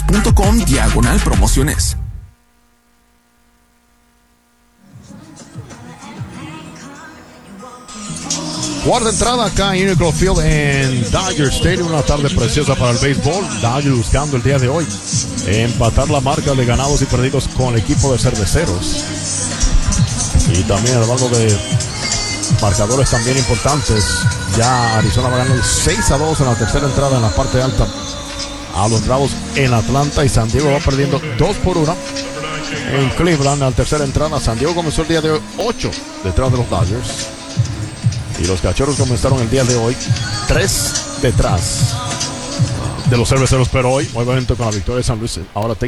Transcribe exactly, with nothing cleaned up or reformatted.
punto com diagonal promociones. Cuarta entrada acá en Unico Field en Dodger Stadium, una tarde preciosa para el béisbol. Dodger buscando el día de hoy empatar la marca de ganados y perdidos con el equipo de cerveceros. Y también hablando de marcadores también importantes, ya Arizona va ganando seis a dos en la tercera entrada en la parte alta a los Bravos en Atlanta, y San Diego va perdiendo dos por uno en Cleveland. En la tercera entrada, San Diego comenzó el día de hoy ocho detrás de los Dodgers, y los Cachorros comenzaron el día de hoy tres detrás de los cerveceros, pero hoy obviamente con la victoria de San Luis ahora